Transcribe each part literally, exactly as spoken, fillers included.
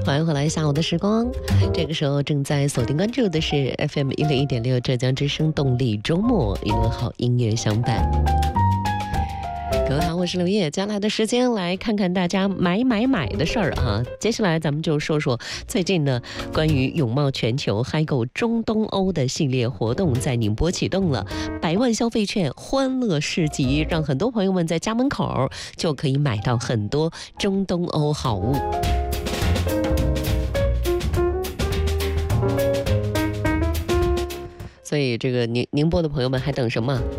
欢迎回来，下午的时光。这个时候正在锁定关注的是 F M 一零一点六浙江之声动力周末，一路好音乐相伴。各位好，我是刘烨。接下来的时间来看看大家买买买的事儿啊。接下来咱们就说说最近呢，关于永茂全球嗨购中东欧的系列活动在宁波启动了，百万消费券欢乐市集，让很多朋友们在家门口就可以买到很多中东欧好物。所以这个宁宁波的朋友们还等什么？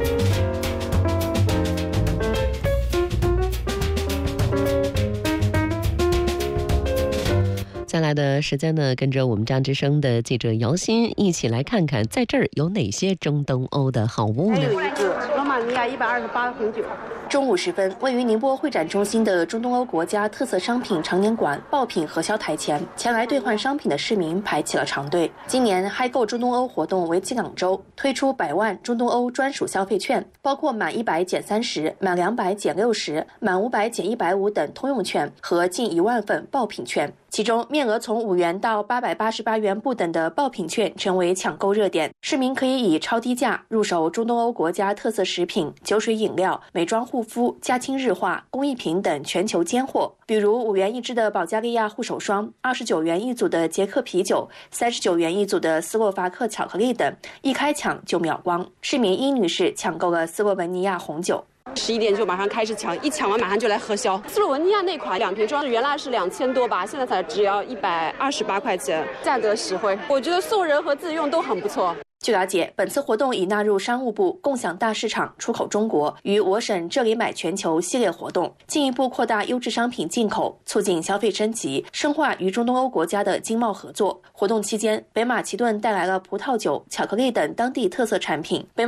接下来的时间呢，跟着我们张之声的记者姚鑫一起来看看，在这儿有哪些中东欧的好物呢？ 还有一个罗马尼亚一百二十八红酒。 中午时分，位于宁波会展中心的中东欧国家特色商品常年馆爆品核销台前，前来兑换商品的市民排起了长队。今年嗨购中东欧活动为期两周，推出百万中东欧专属消费券，包括满一百减三十、满两百减六十、满五百减一百五等通用券和近一万份爆品券。其中，面额从五元到八百八十八元不等的爆品券成为抢购热点，市民可以以超低价入手中东欧国家特色食品、酒水饮料、美妆护肤、家清日化、工艺品等全球尖货。比如五元一支的保加利亚护手霜，二十九元一组的捷克啤酒，三十九元一组的斯洛伐克巧克力等，一开抢就秒光。市民殷女士抢购了斯洛文尼亚红酒。 十一点就马上开始抢，一抢完马上就来核销。斯洛文尼亚那款两瓶装原来是两千多吧，现在才只要一百二十八块钱，价格实惠。我觉得送人和自用都很不错。 据了解，本次活动已纳入商务部共享大市场出口中国与我省这里买全球系列活动，进一步扩大优质商品进口，促进消费升级，深化与中东欧国家的经贸合作。活动期间，北马其顿带来了葡萄酒、巧克力等当地特色产品。北马